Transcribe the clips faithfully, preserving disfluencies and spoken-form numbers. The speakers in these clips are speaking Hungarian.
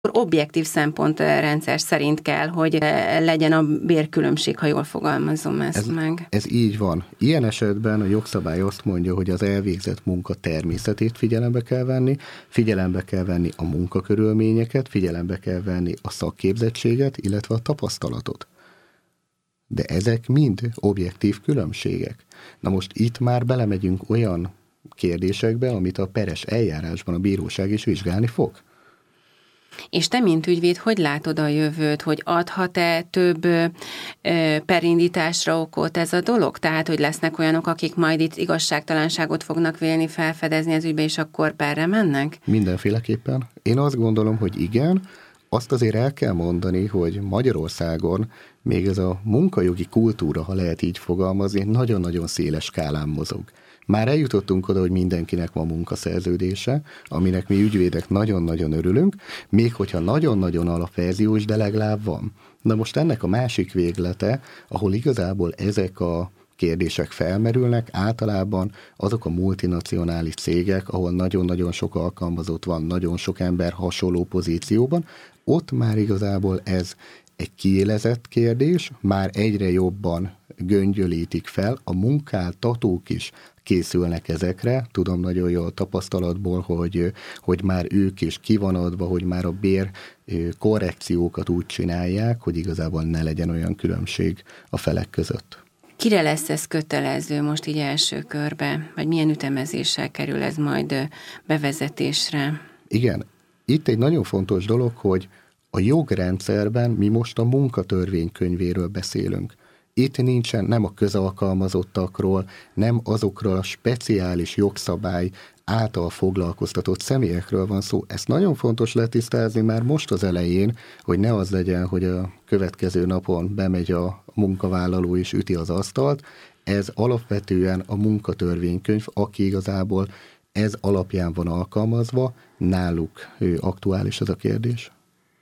Objektív szempontrendszer szerint kell, hogy legyen a bérkülönbség, ha jól fogalmazom ezt ez, meg. Ez így van. Ilyen esetben a jogszabály azt mondja, hogy az elvégzett munka természetét figyelembe kell venni, figyelembe kell venni a munkakörülményeket, figyelembe kell venni a szakképzettséget, illetve a tapasztalatot. De ezek mind objektív különbségek. Na most itt már belemegyünk olyan kérdésekbe, amit a peres eljárásban a bíróság is vizsgálni fog. És te, mint ügyvéd, hogy látod a jövőt, hogy adhat-e több ö, perindításra okot ez a dolog? Tehát, hogy lesznek olyanok, akik majd itt igazságtalanságot fognak vélni felfedezni az ügybe, és akkor perre mennek? Mindenféleképpen. Én azt gondolom, hogy igen. Azt azért el kell mondani, hogy Magyarországon még ez a munkajogi kultúra, ha lehet így fogalmazni, nagyon-nagyon széles skálán mozog. Már eljutottunk oda, hogy mindenkinek van munkaszerződése, aminek mi ügyvédek nagyon-nagyon örülünk, még hogyha nagyon-nagyon alapverziós, de legalább van. Na most ennek a másik véglete, ahol igazából ezek a kérdések felmerülnek, általában azok a multinacionális cégek, ahol nagyon-nagyon sok alkalmazott van, nagyon sok ember hasonló pozícióban, ott már igazából ez egy kiélezett kérdés, már egyre jobban göngyölítik fel, a munkáltatók is készülnek ezekre, tudom nagyon jól tapasztalatból, hogy, hogy már ők is ki van adva, hogy már a bér korrekciókat úgy csinálják, hogy igazából ne legyen olyan különbség a felek között. Kire lesz ez kötelező most így első körbe? Vagy milyen ütemezéssel kerül ez majd bevezetésre? Igen, itt egy nagyon fontos dolog, hogy a jogrendszerben mi most a munkatörvénykönyvéről beszélünk. Itt nincsen nem a közalkalmazottakról, nem azokról a speciális jogszabály által foglalkoztatott személyekről van szó. Ezt nagyon fontos letisztázni már most az elején, hogy ne az legyen, hogy a következő napon bemegy a munkavállaló és üti az asztalt. Ez alapvetően a munkatörvénykönyv, aki igazából ez alapján van alkalmazva, náluk aktuális ez a kérdés.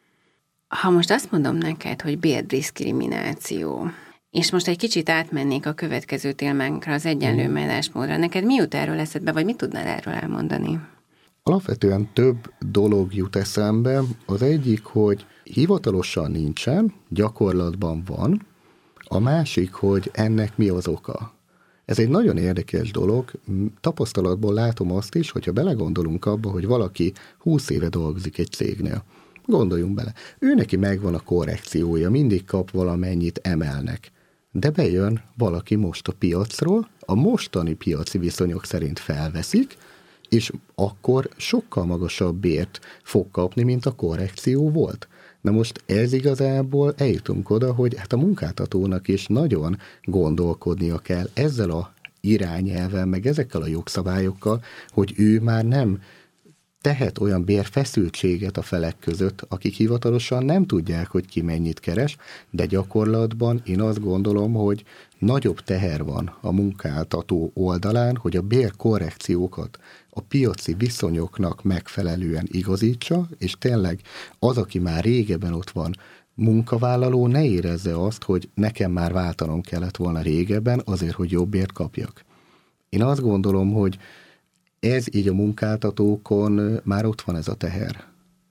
Ha most azt mondom neked, hogy bérdiszkrimináció, és most egy kicsit átmennék a következő témánkra, az egyenlő bánásmódra, neked mi jut erről eszedbe, vagy mit tudnál erről elmondani? Alapvetően több dolog jut eszembe. Az egyik, hogy hivatalosan nincsen, gyakorlatban van. A másik, hogy ennek mi az oka. Ez egy nagyon érdekes dolog. Tapasztalatból látom azt is, hogyha belegondolunk abba, hogy valaki húsz éve dolgozik egy cégnél. Gondoljunk bele. Ő neki megvan a korrekciója, mindig kap valamennyit, emelnek. De bejön valaki most a piacról, a mostani piaci viszonyok szerint felveszik, és akkor sokkal magasabb bért fog kapni, mint a korrekció volt. Na most ez igazából eljutunk oda, hogy hát a munkáltatónak is nagyon gondolkodnia kell ezzel a irányelvel, meg ezekkel a jogszabályokkal, hogy ő már nem tehet olyan bérfeszültséget a felek között, akik hivatalosan nem tudják, hogy ki mennyit keres, de gyakorlatban én azt gondolom, hogy nagyobb teher van a munkáltató oldalán, hogy a bérkorrekciókat a piaci viszonyoknak megfelelően igazítsa, és tényleg az, aki már régebben ott van, munkavállaló ne érezze azt, hogy nekem már váltanom kellett volna régebben azért, hogy jobb bért kapjak. Én azt gondolom, hogy ez így a munkáltatókon már ott van ez a teher.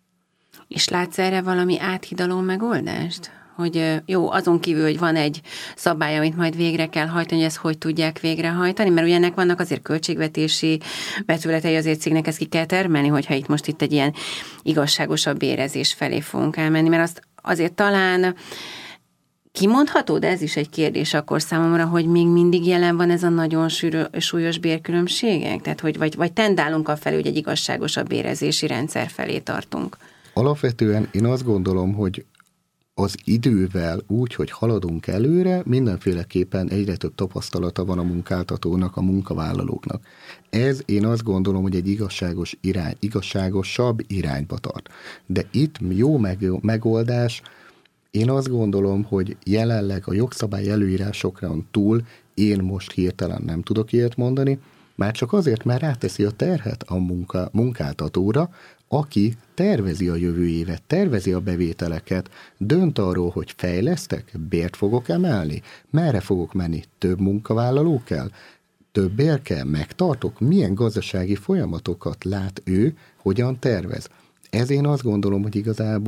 És látsz erre valami áthidaló megoldást? Hogy jó, azon kívül, hogy van egy szabály, amit majd végre kell hajtani, hogy ezt hogy tudják végrehajtani, mert ugye ennek vannak azért költségvetési vetületei, azért cégnek ezt ki kell termelni, hogyha itt most itt egy ilyen igazságosabb bérezés felé fogunk elmenni, mert azt azért talán kimondható, de ez is egy kérdés akkor számomra, hogy még mindig jelen van ez a nagyon sűrű, súlyos bérkülönbségek? Tehát, hogy vagy, vagy tendálunk afelé, hogy egy igazságosabb bérezési rendszer felé tartunk? Alapvetően én azt gondolom, hogy az idővel úgy, hogy haladunk előre, mindenféleképpen egyre több tapasztalata van a munkáltatónak, a munkavállalóknak. Ez én azt gondolom, hogy egy igazságos irány, igazságosabb irányba tart. De itt jó megoldás, én azt gondolom, hogy jelenleg a jogszabály előírásokon túl én most hirtelen nem tudok ilyet mondani, már csak azért, mert ráteszi a terhet a munka, munkáltatóra, aki tervezi a jövő évet, tervezi a bevételeket, dönt arról, hogy fejlesztek, bért fogok emelni, merre fogok menni, több munkavállaló kell, több bér kell, megtartok, milyen gazdasági folyamatokat lát ő, hogyan tervez. Ez én azt gondolom, hogy igazából